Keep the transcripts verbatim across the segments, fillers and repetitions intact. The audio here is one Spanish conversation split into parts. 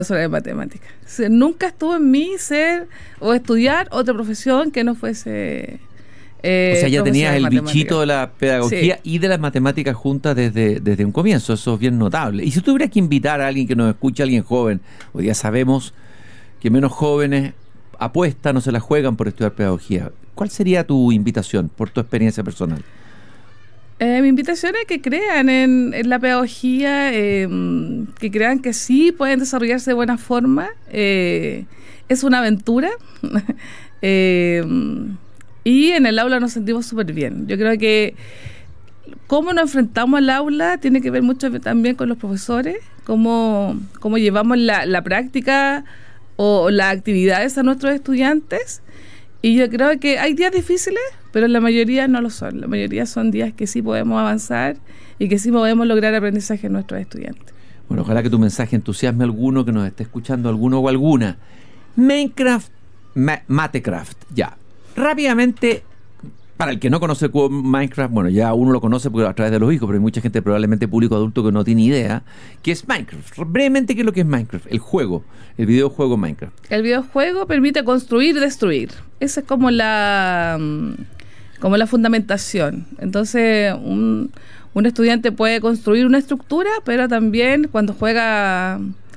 Profesora de matemáticas. O sea, nunca estuvo en mí ser o estudiar otra profesión que no fuese... Eh, o sea, ya tenías el bichito de la pedagogía sí. y de las matemáticas juntas desde, desde un comienzo. Eso es bien notable. Y si tuvieras que invitar a alguien que nos escuche, a alguien joven, hoy día sabemos que menos jóvenes apuestan o se la juegan por estudiar pedagogía. ¿Cuál sería tu invitación por tu experiencia personal? Eh, mi invitación es que crean en, en la pedagogía, eh, que crean que sí pueden desarrollarse de buena forma. Eh, es una aventura. eh, y en el aula nos sentimos súper bien. Yo creo que cómo nos enfrentamos al aula tiene que ver mucho también con los profesores, cómo, cómo llevamos la, la práctica o las actividades a nuestros estudiantes. Y yo creo que hay días difíciles, pero la mayoría no lo son. La mayoría son días que sí podemos avanzar y que sí podemos lograr aprendizaje en nuestros estudiantes. Bueno, ojalá que tu mensaje entusiasme a alguno que nos esté escuchando, alguno o alguna. Minecraft, Ma- Matecraft, ya. Rápidamente, para el que no conoce el juego Minecraft, bueno, ya uno lo conoce a través de los hijos, pero hay mucha gente, probablemente público adulto, que no tiene idea qué es Minecraft. Brevemente, ¿qué es lo que es Minecraft? El juego, el videojuego Minecraft. El videojuego permite construir y destruir. Esa es como la, como la fundamentación. Entonces, un, un estudiante puede construir una estructura, pero también cuando juega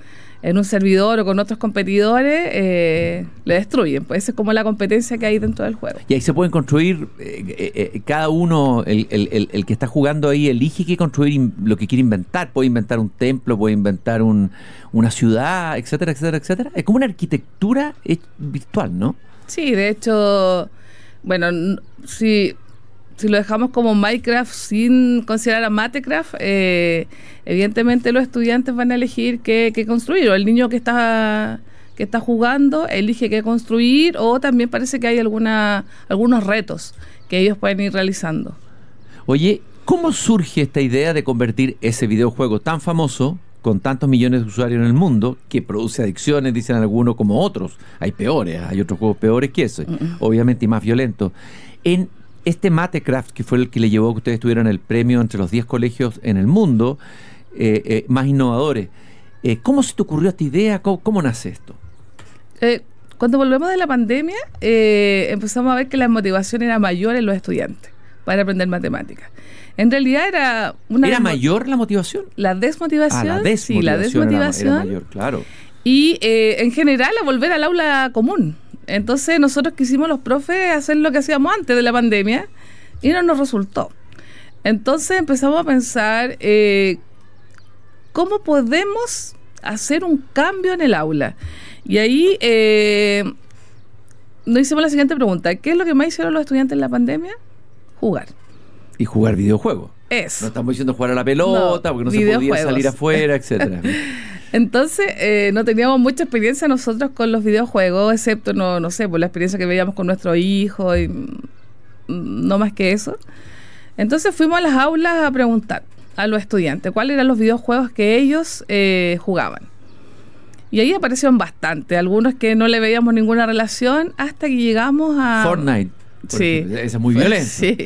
en un servidor o con otros competidores, eh, le destruyen. Pues esa es como la competencia que hay dentro del juego. Y ahí se pueden construir, eh, eh, eh, cada uno, el, el, el, el que está jugando ahí, elige qué construir, lo que quiere inventar. Puede inventar un templo, puede inventar un, una ciudad, etcétera, etcétera, etcétera. Es como una arquitectura virtual, ¿no? Sí, de hecho, bueno, si... Si lo dejamos como Minecraft sin considerar a Matecraft, eh, evidentemente los estudiantes van a elegir qué, qué construir, o el niño que está que está jugando elige qué construir, o también parece que hay alguna, algunos retos que ellos pueden ir realizando. Oye, ¿cómo surge esta idea de convertir ese videojuego tan famoso, con tantos millones de usuarios en el mundo, que produce adicciones, dicen algunos, como otros? Hay peores, hay otros juegos peores que ese, uh-uh. obviamente, y más violentos. En este Matecraft, que fue el que le llevó a que ustedes tuvieran el premio entre los diez colegios en el mundo eh, eh, más innovadores, eh, ¿cómo se te ocurrió esta idea? ¿Cómo, cómo nace esto? Eh, cuando volvemos de la pandemia, eh, empezamos a ver que la motivación era mayor en los estudiantes para aprender matemáticas. En realidad era una... ¿Era mayor la motivación? La desmotivación. Ah, la desmotivación. Sí, la desmotivación. Era, era mayor, claro. Y eh, en general a volver al aula común. Entonces nosotros quisimos los profes hacer lo que hacíamos antes de la pandemia y no nos resultó. Entonces empezamos a pensar eh, cómo podemos hacer un cambio en el aula. Y ahí eh, nos hicimos la siguiente pregunta: ¿qué es lo que más hicieron los estudiantes en la pandemia? Jugar. Y jugar videojuegos. Eso. No estamos diciendo jugar a la pelota, no, porque no se podía salir afuera, etcétera. Entonces, eh, no teníamos mucha experiencia nosotros con los videojuegos, excepto, no, no sé, por la experiencia que veíamos con nuestros hijos, y no más que eso. Entonces fuimos a las aulas a preguntar a los estudiantes cuáles eran los videojuegos que ellos eh, jugaban. Y ahí aparecieron bastante, algunos que no le veíamos ninguna relación, hasta que llegamos a... Fortnite. Sí. Esa es muy violenta. Sí.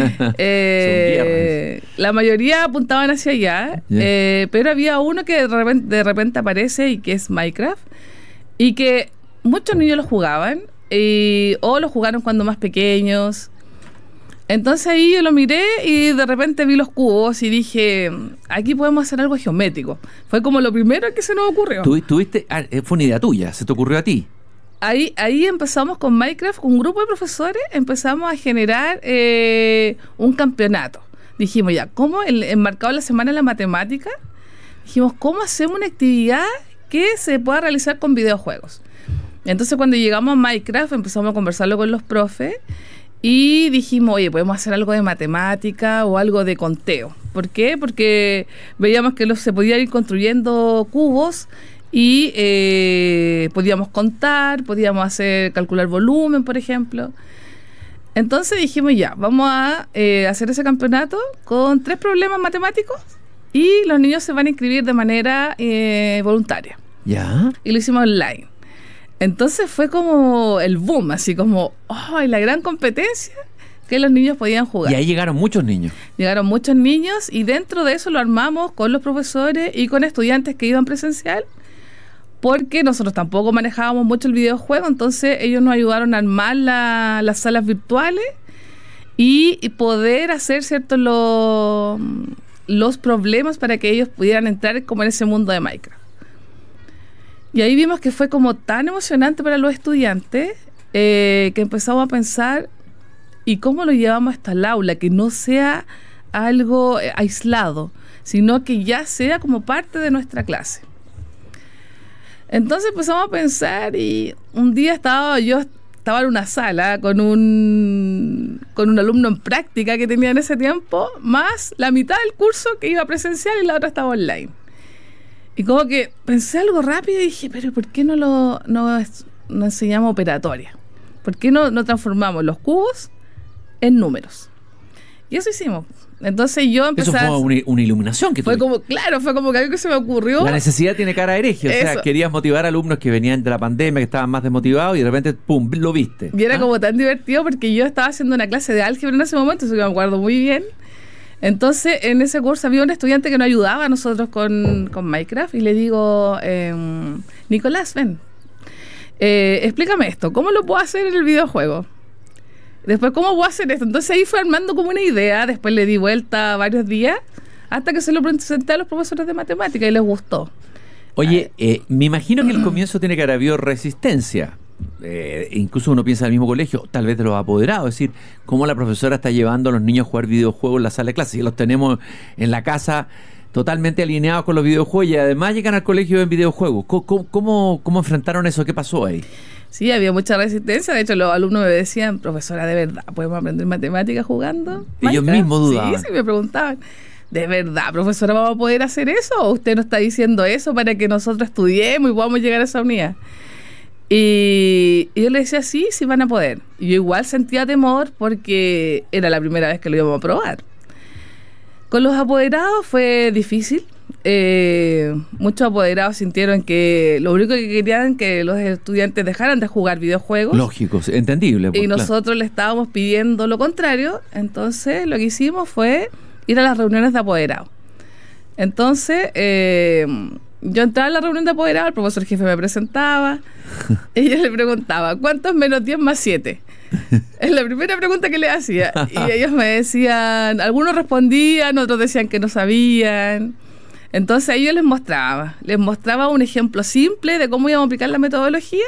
eh, la mayoría apuntaban hacia allá, yeah. eh, pero había uno que de repente, de repente aparece y que es Minecraft, y que muchos niños lo jugaban, y, o lo jugaron cuando más pequeños. Entonces ahí yo lo miré y de repente vi los cubos y dije, aquí podemos hacer algo geométrico. Fue como lo primero que se nos ocurrió. ¿Tú, tuviste, ah, fue una idea tuya, se te ocurrió a ti? Ahí, ahí empezamos con Minecraft, con un grupo de profesores, empezamos a generar eh, un campeonato. Dijimos ya, ¿cómo? El, enmarcado la semana de la matemática, dijimos, ¿cómo hacemos una actividad que se pueda realizar con videojuegos? Entonces cuando llegamos a Minecraft empezamos a conversarlo con los profes y dijimos, oye, podemos hacer algo de matemática o algo de conteo. ¿Por qué? Porque veíamos que los, se podían ir construyendo cubos y eh, podíamos contar, podíamos hacer calcular volumen, por ejemplo. Entonces dijimos ya, vamos a eh, hacer ese campeonato con tres problemas matemáticos y los niños se van a inscribir de manera eh, voluntaria. ¿Ya? Y lo hicimos online. Entonces fue como el boom, así como, ¡ay, la gran competencia! Que los niños podían jugar. Y ahí llegaron muchos niños. Llegaron muchos niños y dentro de eso lo armamos con los profesores y con estudiantes que iban presencial. porque nosotros tampoco manejábamos mucho el videojuego, entonces ellos nos ayudaron a armar la, las salas virtuales y, y poder hacer ciertos los, los problemas para que ellos pudieran entrar como en ese mundo de Minecraft. Y ahí vimos que fue como tan emocionante para los estudiantes eh, que empezamos a pensar, ¿y cómo lo llevamos hasta el aula? Que no sea algo eh, aislado, sino que ya sea como parte de nuestra clase. Entonces empezamos a pensar y un día estaba yo estaba en una sala con un con un alumno en práctica que tenía en ese tiempo, más la mitad del curso que iba presencial y la otra estaba online. Y como que pensé algo rápido y dije, pero ¿por qué no lo no, no enseñamos operatoria? ¿Por qué no, no transformamos los cubos en números? Y eso hicimos. Entonces yo empecé... Eso fue una, una iluminación que fue tuviste. como, claro, fue como que algo que se me ocurrió. La necesidad tiene cara de hereje. O Eso. sea, querías motivar a alumnos que venían de la pandemia, que estaban más desmotivados y de repente, pum, lo viste. Y era ¿Ah? como tan divertido porque yo estaba haciendo una clase de álgebra en ese momento, eso que me acuerdo muy bien. Entonces, en ese curso había un estudiante que nos ayudaba a nosotros con, con Minecraft y le digo, eh, Nicolás, ven, eh, explícame esto, ¿cómo lo puedo hacer en el videojuego? Después, ¿cómo puedo hacer esto? Entonces ahí fue armando como una idea, después le di vuelta varios días, hasta que se lo presenté a los profesores de matemática y les gustó. Oye, eh, me imagino que el comienzo tiene que haber habido resistencia. Eh, incluso uno piensa en el mismo colegio, tal vez de los apoderados, es decir, cómo la profesora está llevando a los niños a jugar videojuegos en la sala de clases, y los tenemos en la casa totalmente alineados con los videojuegos y además llegan al colegio en videojuegos. ¿Cómo, cómo, cómo enfrentaron eso? ¿Qué pasó ahí? Sí, había mucha resistencia. De hecho, los alumnos me decían, profesora, ¿de verdad podemos aprender matemáticas jugando Ellos Minecraft? mismos dudaban. Sí, sí, me preguntaban, ¿de verdad, profesora, vamos a poder hacer eso? ¿O usted nos está diciendo eso para que nosotros estudiemos y podamos llegar a esa unidad? Y, y yo le decía, sí, sí van a poder. Y yo igual sentía temor porque era la primera vez que lo íbamos a probar. Con los apoderados fue difícil. Eh, muchos apoderados sintieron que lo único que querían que los estudiantes dejaran de jugar videojuegos. Lógico, entendible. Pues, y claro. nosotros le estábamos pidiendo lo contrario. Entonces lo que hicimos fue ir a las reuniones de apoderados. Entonces eh, yo entraba a la reunión de apoderados, el profesor jefe me presentaba y yo le preguntaba, ¿cuánto es menos diez más siete? Es la primera pregunta que le hacía. Y ellos me decían, algunos respondían, otros decían que no sabían. Entonces ahí yo les mostraba, les mostraba un ejemplo simple de cómo íbamos a aplicar la metodología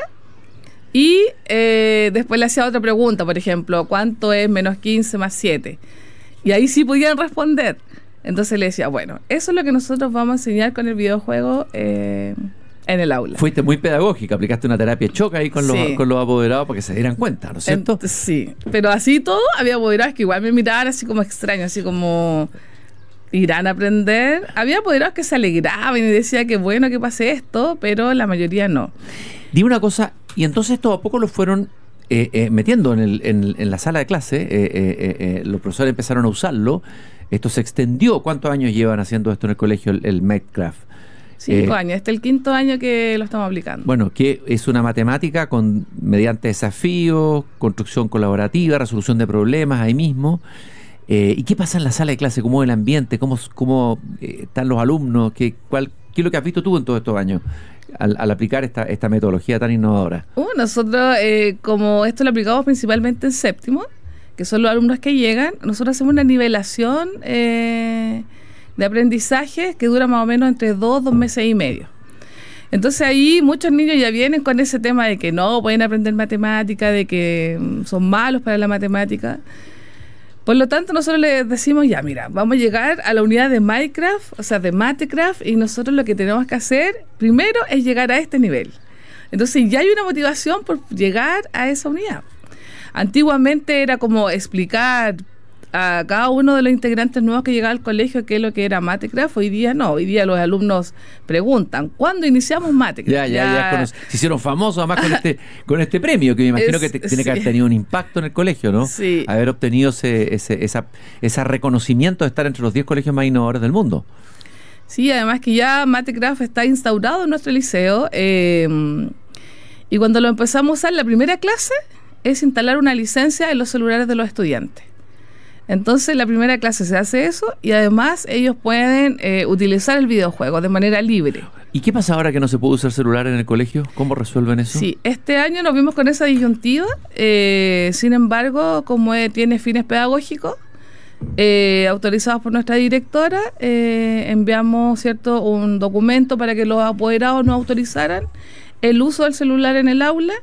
y eh, después le hacía otra pregunta, por ejemplo, ¿cuánto es menos quince más siete? Y ahí sí podían responder. Entonces le decía, bueno, eso es lo que nosotros vamos a enseñar con el videojuego eh, en el aula. Fuiste muy pedagógica, aplicaste una terapia choca ahí con, sí. los, con los apoderados para que se dieran cuenta, ¿no es cierto? En, sí, pero así todo, había apoderados que igual me miraban así como extraño, así como... irán a aprender. Había apoderados que se alegraban y decían que bueno que pase esto, pero la mayoría no. Dime una cosa, y entonces esto a poco lo fueron eh, eh, metiendo en, el, en, en la sala de clase, eh, eh, eh, los profesores empezaron a usarlo, esto se extendió. ¿Cuántos años llevan haciendo esto en el colegio, el, el Minecraft? Cinco eh, años, este es el quinto año que lo estamos aplicando. Bueno, que es una matemática con mediante desafíos, construcción colaborativa, resolución de problemas ahí mismo. Eh, ¿Y qué pasa en la sala de clase? ¿Cómo es el ambiente? ¿Cómo, cómo eh, están los alumnos? ¿Qué, cuál, ¿Qué es lo que has visto tú en todos estos años al, al aplicar esta, esta metodología tan innovadora? Uh, nosotros, eh, como esto lo aplicamos principalmente en séptimo, que son los alumnos que llegan, nosotros hacemos una nivelación eh, de aprendizaje que dura más o menos entre dos, dos meses y medio. Entonces ahí muchos niños ya vienen con ese tema de que no pueden aprender matemática, de que son malos para la matemática. Por lo tanto, nosotros les decimos, ya, mira, vamos a llegar a la unidad de Minecraft, o sea, de Matecraft, y nosotros lo que tenemos que hacer primero es llegar a este nivel. Entonces ya hay una motivación por llegar a esa unidad. Antiguamente era como explicar a cada uno de los integrantes nuevos que llegaba al colegio qué es lo que era Matecraft. Hoy día no, hoy día los alumnos preguntan, ¿cuándo iniciamos Matecraft? Ya, ya, ya, ya se hicieron famosos además con este con este premio, que me imagino es, que te, tiene sí. que haber tenido un impacto en el colegio, ¿no? Sí. Haber obtenido ese, ese esa, ese reconocimiento de estar entre los diez colegios más innovadores del mundo. Sí, además que ya Matecraft está instaurado en nuestro liceo eh, y cuando lo empezamos a usar, la primera clase es instalar una licencia en los celulares de los estudiantes. Entonces, la primera clase se hace eso y además ellos pueden eh, utilizar el videojuego de manera libre. ¿Y qué pasa ahora que no se puede usar celular en el colegio? ¿Cómo resuelven eso? Sí, este año nos vimos con esa disyuntiva. Eh, sin embargo, como eh, tiene fines pedagógicos, eh, autorizados por nuestra directora, eh, enviamos cierto un documento para que los apoderados nos autorizaran el uso del celular en el aula,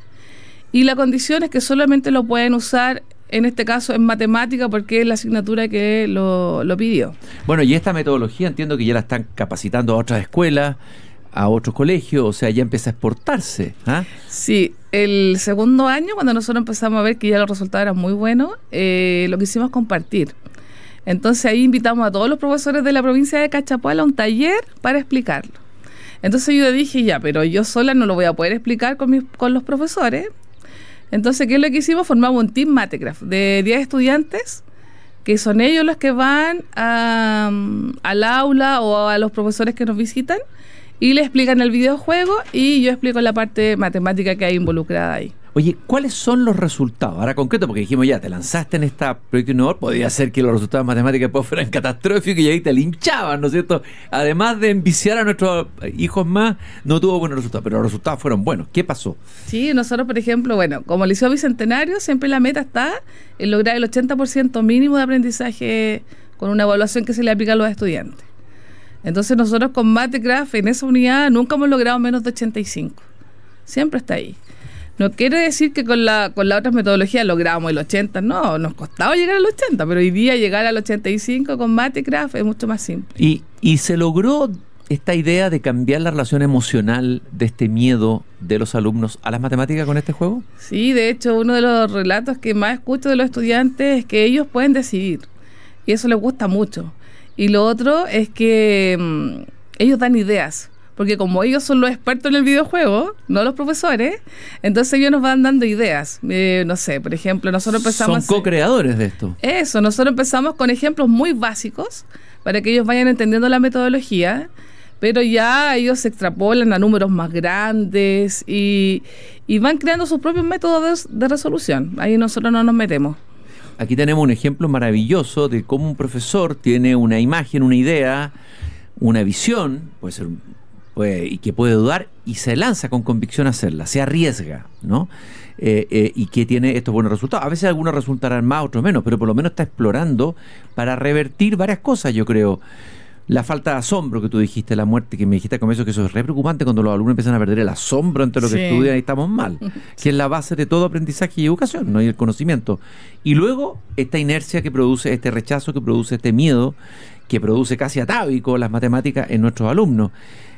y la condición es que solamente lo pueden usar, en este caso en matemática, porque es la asignatura que lo, lo pidió. Bueno, y esta metodología entiendo que ya la están capacitando a otras escuelas, a otros colegios, o sea, ya empieza a exportarse. ¿Ah? Sí, el segundo año, cuando nosotros empezamos a ver que ya los resultados eran muy buenos, eh, lo que hicimos es compartir. Entonces ahí invitamos a todos los profesores de la provincia de Cachapoal a un taller para explicarlo. Entonces yo dije, ya, pero yo sola no lo voy a poder explicar con, mis, con los profesores. Entonces, ¿qué es lo que hicimos? Formamos un team Matecraft de diez estudiantes, que son ellos los que van a, al aula o a los profesores que nos visitan y le explican el videojuego, y yo explico la parte matemática que hay involucrada ahí. Oye, ¿cuáles son los resultados? Ahora concreto, porque dijimos ya, te lanzaste en esta proyecto innovador, podría ser que los resultados matemáticos después fueran catastróficos y ahí te linchaban, ¿no es cierto? Además de enviciar a nuestros hijos más, no tuvo buenos resultados, pero los resultados fueron buenos. ¿Qué pasó? Sí, nosotros, por ejemplo, bueno, como Liceo Bicentenario, siempre la meta está en lograr el ochenta por ciento mínimo de aprendizaje con una evaluación que se le aplica a los estudiantes. Entonces nosotros con Matecraft en esa unidad nunca hemos logrado menos de ochenta y cinco. Siempre está ahí. No quiere decir que con la con la otra metodología logramos el ochenta, no, nos costaba llegar al ochenta, pero hoy día llegar al ochenta y cinco con Matecraft es mucho más simple. Y, y se logró esta idea de cambiar la relación emocional de este miedo de los alumnos a las matemáticas con este juego. Sí, de hecho, uno de los relatos que más escucho de los estudiantes es que ellos pueden decidir, y eso les gusta mucho. Y lo otro es que mmm, ellos dan ideas, porque como ellos son los expertos en el videojuego, no los profesores, entonces ellos nos van dando ideas. Eh, no sé, por ejemplo, nosotros empezamos... Son co-creadores de esto. Eso, nosotros empezamos con ejemplos muy básicos para que ellos vayan entendiendo la metodología, pero ya ellos se extrapolan a números más grandes y, y van creando sus propios métodos de, de resolución. Ahí nosotros no nos metemos. Aquí tenemos un ejemplo maravilloso de cómo un profesor tiene una imagen, una idea, una visión, puede ser... Puede, y que puede dudar y se lanza con convicción a hacerla, se arriesga, ¿no? Eh, eh, y que tiene estos buenos resultados. A veces algunos resultarán más, otros menos, pero por lo menos está explorando para revertir varias cosas, yo creo. La falta de asombro que tú dijiste, la muerte, que me dijiste al comienzo, que eso es re preocupante cuando los alumnos empiezan a perder el asombro ante lo que sí. estudian, y estamos mal, que es la base de todo aprendizaje y educación, ¿no? Y el conocimiento. Y luego esta inercia que produce, este rechazo que produce, este miedo, que produce casi atávico las matemáticas en nuestros alumnos.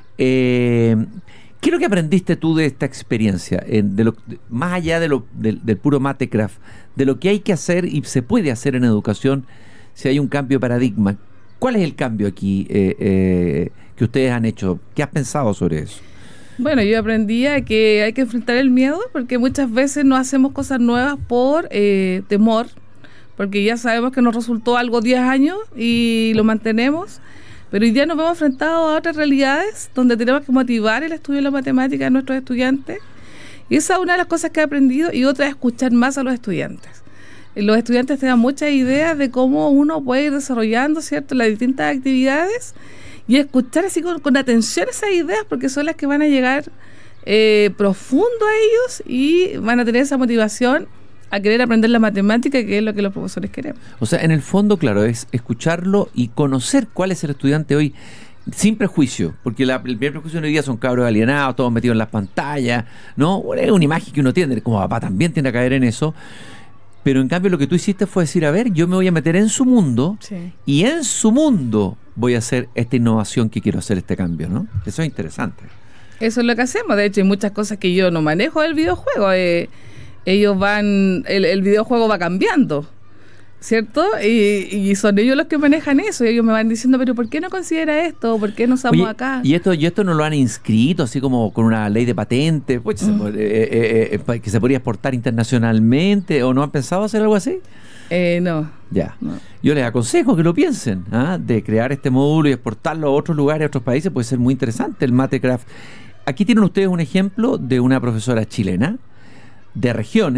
Eh, ¿Qué es lo que aprendiste tú de esta experiencia? Eh, de lo, de, más allá de lo, de, del puro Matecraft, de lo que hay que hacer y se puede hacer en educación si hay un cambio de paradigma. ¿Cuál es el cambio aquí eh, eh, que ustedes han hecho? ¿Qué has pensado sobre eso? Bueno, yo aprendí a que hay que enfrentar el miedo, porque muchas veces no hacemos cosas nuevas por eh, temor, porque ya sabemos que nos resultó algo diez años y lo mantenemos. Pero hoy día nos vemos enfrentados a otras realidades donde tenemos que motivar el estudio de la matemática de nuestros estudiantes. Y esa es una de las cosas que he aprendido, y otra es escuchar más a los estudiantes. Los estudiantes te dan muchas ideas de cómo uno puede ir desarrollando, ¿cierto?, las distintas actividades, y escuchar así con, con atención esas ideas, porque son las que van a llegar eh, profundo a ellos y van a tener esa motivación a querer aprender la matemática, que es lo que los profesores queremos. O sea, en el fondo, claro, es escucharlo y conocer cuál es el estudiante hoy, sin prejuicio, porque la, el primer prejuicio hoy día son cabros alienados, todos metidos en las pantallas, ¿no? Es una imagen que uno tiene, como papá también tiende a caer en eso, pero en cambio lo que tú hiciste fue decir, a ver, yo me voy a meter en su mundo, sí. y en su mundo voy a hacer esta innovación que quiero hacer, este cambio, ¿no? Eso es interesante. Eso es lo que hacemos. De hecho, hay muchas cosas que yo no manejo del videojuego. Eh, ellos van, el, el videojuego va cambiando, ¿cierto? Y, y son ellos los que manejan eso, y ellos me van diciendo, pero ¿por qué no considera esto? ¿Por qué no usamos Oye, acá? Y esto, y esto no lo han inscrito así como con una ley de patentes, pues, mm. se, eh, eh, eh, que se podría exportar internacionalmente, ¿o no han pensado hacer algo así? Eh, no. Ya. No. Yo les aconsejo que lo piensen, ¿ah? De crear este módulo y exportarlo a otros lugares, a otros países, puede ser muy interesante el Matecraft. Aquí tienen ustedes un ejemplo de una profesora chilena de regiones,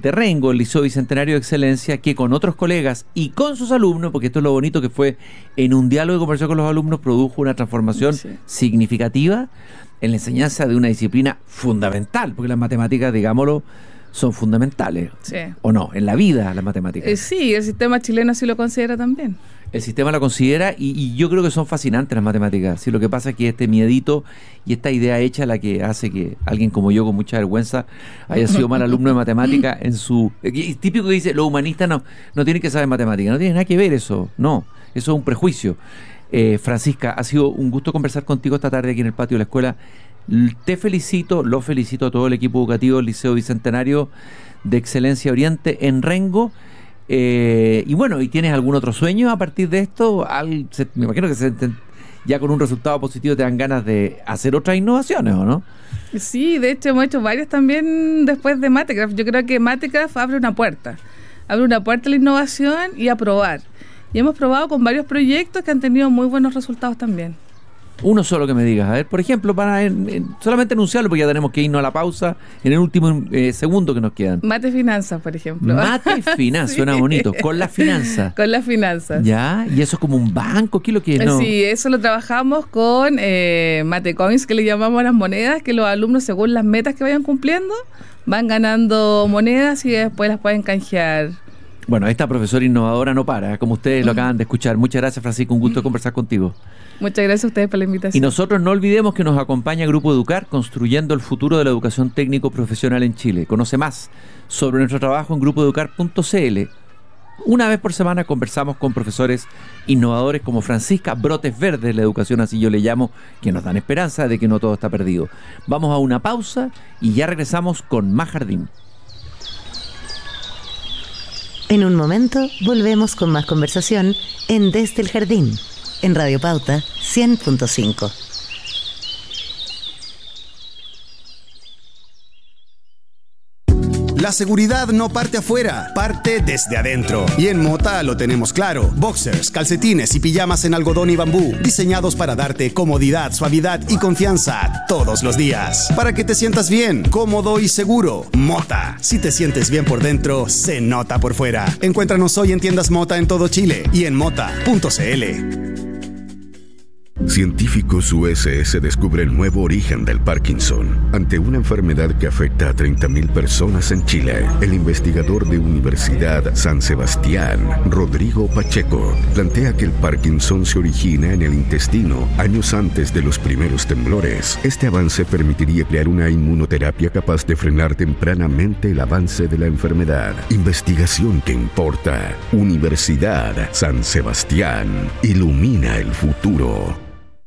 de Rengo, el Liceo Bicentenario de Excelencia, que con otros colegas y con sus alumnos, porque esto es lo bonito que fue, en un diálogo de conversación con los alumnos, produjo una transformación sí. significativa en la enseñanza de una disciplina fundamental, porque las matemáticas, digámoslo, son fundamentales, sí. ¿o no? En la vida, las matemáticas. Eh, sí, el sistema chileno así lo considera también. El sistema la considera y, y yo creo que son fascinantes las matemáticas. Sí, lo que pasa es que este miedito y esta idea hecha la que hace que alguien como yo, con mucha vergüenza, haya sido mal alumno de matemáticas en su... Es típico que dice, los humanistas no, no tienen que saber matemáticas. No tiene nada que ver eso, no. Eso es un prejuicio. Eh, Francisca, ha sido un gusto conversar contigo esta tarde aquí en el patio de la escuela. Te felicito, lo felicito a todo el equipo educativo del Liceo Bicentenario de Excelencia Oriente en Rengo. Eh, y bueno, ¿y tienes algún otro sueño a partir de esto? Al, se, me imagino que se, te, ya con un resultado positivo te dan ganas de hacer otras innovaciones, ¿o no? Sí, de hecho hemos hecho varias también después de Matecraft. Yo creo que Matecraft abre una puerta, abre una puerta a la innovación y a probar. Y hemos probado con varios proyectos que han tenido muy buenos resultados también. Uno solo que me digas, a ver, por ejemplo, para en, en, solamente anunciarlo, porque ya tenemos que irnos a la pausa en el último eh, segundo que nos quedan. Mate Finanzas, por ejemplo. Mate Finanzas, sí. Suena bonito, con las finanzas. Con las finanzas. Ya, y eso es como un banco, ¿qué es lo que es? No? Sí, eso lo trabajamos con eh, Mate Coins, que le llamamos a las monedas, que los alumnos, según las metas que vayan cumpliendo, van ganando monedas y después las pueden canjear. Bueno, esta profesora innovadora no para, como ustedes lo acaban de escuchar. Muchas gracias, Francisco, un gusto conversar contigo. Muchas gracias a ustedes por la invitación. Y nosotros no olvidemos que nos acompaña Grupo Educar, construyendo el futuro de la educación técnico profesional en Chile. Conoce más sobre nuestro trabajo en grupo educar punto c l. Una vez por semana conversamos con profesores innovadores como Francisca, brotes verdes de la educación, así yo le llamo, que nos dan esperanza de que no todo está perdido. Vamos a una pausa y ya regresamos con más Jardín. En un momento volvemos con más conversación en Desde el Jardín, en Radio Pauta cien punto cinco. La seguridad no parte afuera, parte desde adentro. Y en Mota lo tenemos claro. Boxers, calcetines y pijamas en algodón y bambú, diseñados para darte comodidad, suavidad y confianza todos los días. Para que te sientas bien, cómodo y seguro. Mota. Si te sientes bien por dentro, se nota por fuera. Encuéntranos hoy en tiendas Mota en todo Chile y en mota punto c l. Científicos U S S descubre el nuevo origen del Parkinson. Ante una enfermedad que afecta a treinta mil personas en Chile, el investigador de Universidad San Sebastián, Rodrigo Pacheco, plantea que el Parkinson se origina en el intestino años antes de los primeros temblores. Este avance permitiría crear una inmunoterapia capaz de frenar tempranamente el avance de la enfermedad. Investigación que importa. Universidad San Sebastián. Ilumina el futuro.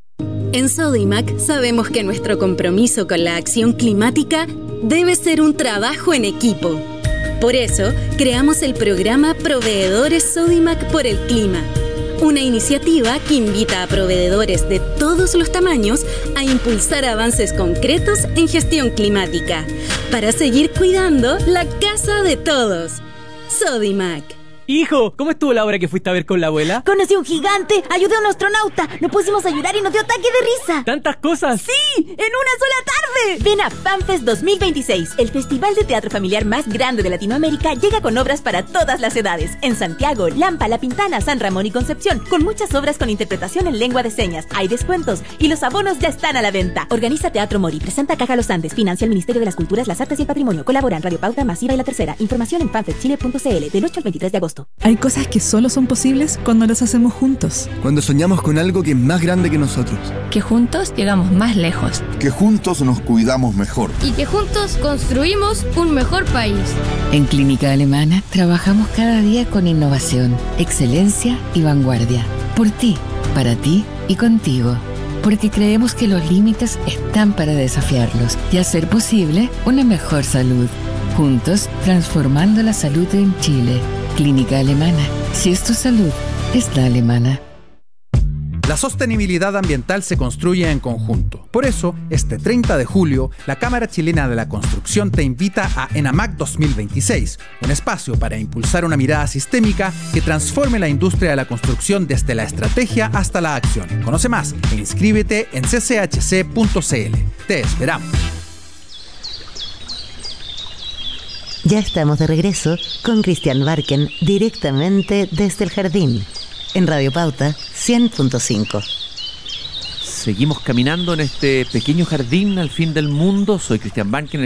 En Sodimac sabemos que nuestro compromiso con la acción climática debe ser un trabajo en equipo. Por eso, creamos el programa Proveedores Sodimac por el Clima, una iniciativa que invita a proveedores de todos los tamaños a impulsar avances concretos en gestión climática, para seguir cuidando la casa de todos. Sodimac. Hijo, ¿cómo estuvo la obra que fuiste a ver con la abuela? Conocí a un gigante, ayudé a un astronauta, nos pusimos a llorar y nos dio ataque de risa. ¿Tantas cosas? ¡Sí! ¡En una sola tarde! Ven a FanFest dos mil veintiséis, el festival de teatro familiar más grande de Latinoamérica. Llega con obras para todas las edades. En Santiago, Lampa, La Pintana, San Ramón y Concepción, con muchas obras con interpretación en lengua de señas. Hay descuentos y los abonos ya están a la venta. Organiza Teatro Mori, presenta Caja Los Andes, financia el Ministerio de las Culturas, las Artes y el Patrimonio. Colaboran Radio Pauta, Masiva y La Tercera. Información en fanfest chile punto c l del ocho al veintitrés de agosto. Hay cosas que solo son posibles cuando las hacemos juntos. Cuando soñamos con algo que es más grande que nosotros. Que juntos llegamos más lejos. Que juntos nos cuidamos mejor. Y que juntos construimos un mejor país. En Clínica Alemana trabajamos cada día con innovación, excelencia y vanguardia. Por ti, para ti y contigo. Porque creemos que los límites están para desafiarlos y hacer posible una mejor salud. Juntos, transformando la salud en Chile. Clínica Alemana. Si es tu salud, es la alemana. La sostenibilidad ambiental se construye en conjunto. Por eso, este treinta de julio, la Cámara Chilena de la Construcción te invita a ENAMAC dos mil veintiséis, un espacio para impulsar una mirada sistémica que transforme la industria de la construcción desde la estrategia hasta la acción. Conoce más e inscríbete en c c h c punto c l. Te esperamos. Ya estamos de regreso con Cristian Barken directamente desde el jardín en Radio Pauta cien punto cinco. Seguimos caminando en este pequeño jardín al fin del mundo. Soy Cristian Barken.